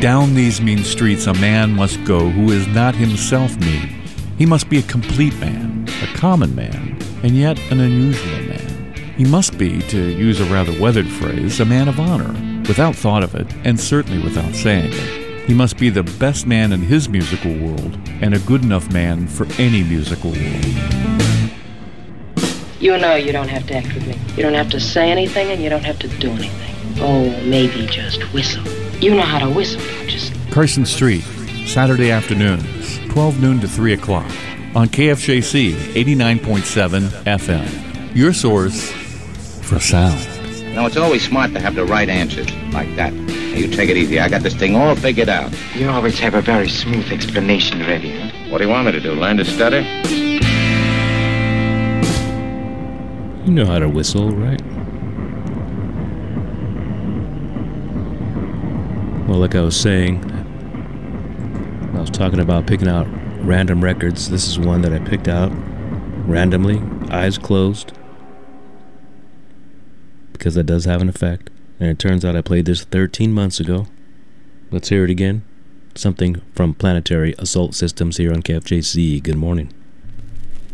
Down these mean streets a man must go who is not himself mean. He must be a complete man, a common man, and yet an unusual man. He must be, to use a rather weathered phrase, a man of honor, without thought of it, and certainly without saying it. He must be the best man in his musical world, and a good enough man for any musical world. You know you don't have to act with me. You don't have to say anything, and you don't have to do anything. Oh, maybe just whistle. You know how to whistle, don't you? Carson Street, Saturday afternoons, 12 noon to 3 o'clock, on KFJC 89.7 FM. Your source for sound. No, it's always smart to have the right answers, like that. Now, you take it easy. I got this thing all figured out. You always have a very smooth explanation ready, huh? What do you want me to do, learn to stutter? You know how to whistle, right? Well, like I was saying, I was talking about picking out random records. This is one that I picked out randomly, eyes closed, because that does have an effect. And it turns out I played this 13 months ago. Let's hear it again. Something from Planetary Assault Systems here on KFJC. Good morning.